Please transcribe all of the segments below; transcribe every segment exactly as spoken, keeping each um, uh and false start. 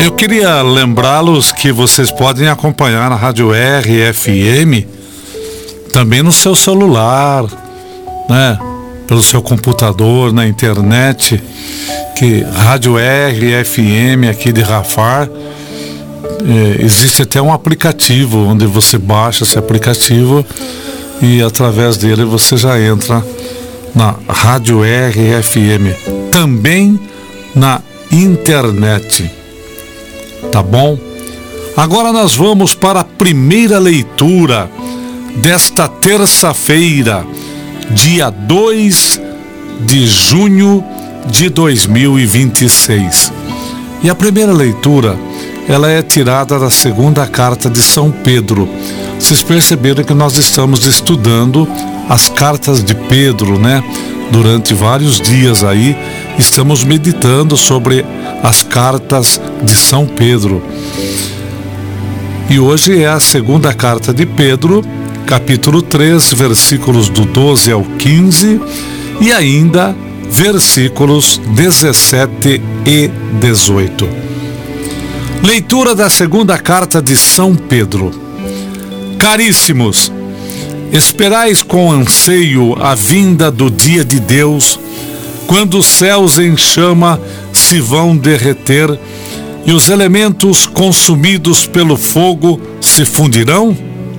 Eu queria lembrá-los que vocês podem acompanhar a Rádio R F M também no seu celular, né? Pelo seu computador, na internet, que Rádio R F M aqui de Rafar, é, existe até um aplicativo onde você baixa esse aplicativo e através dele você já entra na Rádio R F M, também na internet. Tá bom? Agora nós vamos para a primeira leitura desta terça-feira, dia dois de junho de dois mil e vinte e seis. E a primeira leitura, ela é tirada da segunda carta de São Pedro. Vocês perceberam que nós estamos estudando as cartas de Pedro, né? Durante vários dias aí, estamos meditando sobre as cartas de São Pedro. E hoje é a segunda carta de Pedro, capítulo três, versículos do doze ao quinze e ainda versículos dezessete e dezoito. Leitura da segunda carta de São Pedro. Caríssimos, esperais com anseio a vinda do dia de Deus, quando os céus em chama se vão derreter e os elementos consumidos pelo fogo se fundirão?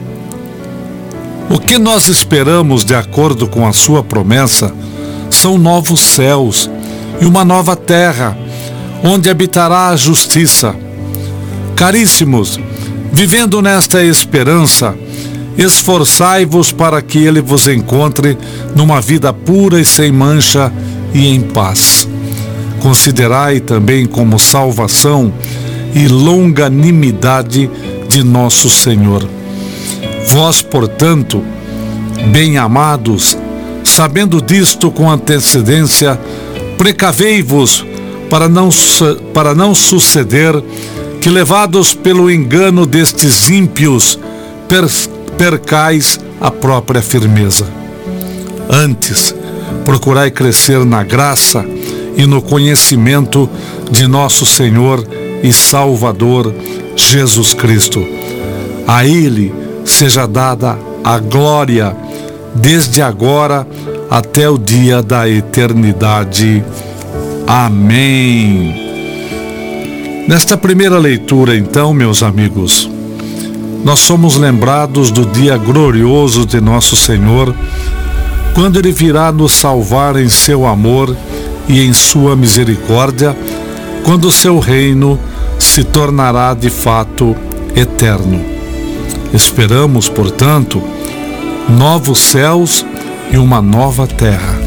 O que nós esperamos, de acordo com a sua promessa, são novos céus e uma nova terra, onde habitará a justiça. Caríssimos, vivendo nesta esperança, esforçai-vos para que ele vos encontre numa vida pura e sem mancha e em paz. Considerai também como salvação e longanimidade de nosso Senhor. Vós, portanto, bem-amados, sabendo disto com antecedência, precavei-vos para não, para não suceder que, levados pelo engano destes ímpios, per, percais a própria firmeza. Antes, procurai crescer na graça e no conhecimento de nosso Senhor e Salvador Jesus Cristo. A Ele seja dada a glória desde agora até o dia da eternidade. Amém. Nesta primeira leitura, então, meus amigos, nós somos lembrados do dia glorioso de nosso Senhor, quando Ele virá nos salvar em seu amor e em sua misericórdia, quando o seu reino se tornará de fato eterno. Esperamos, portanto, novos céus e uma nova terra.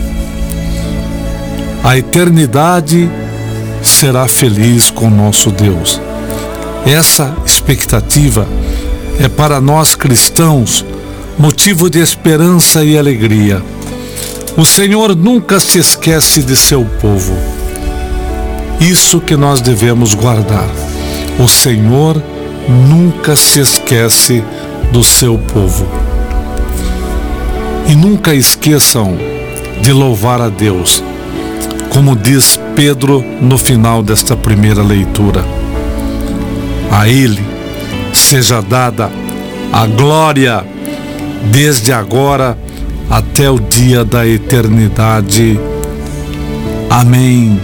A eternidade será feliz com nosso Deus. Essa expectativa é para nós cristãos motivo de esperança e alegria. O Senhor nunca se esquece de seu povo. Isso que nós devemos guardar. O Senhor nunca se esquece do seu povo. E nunca esqueçam de louvar a Deus, como diz Pedro no final desta primeira leitura. A Ele seja dada a glória desde agora até o dia da eternidade. Amém.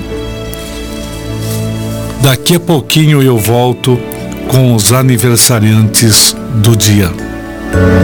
Daqui a pouquinho eu volto com os aniversariantes do dia.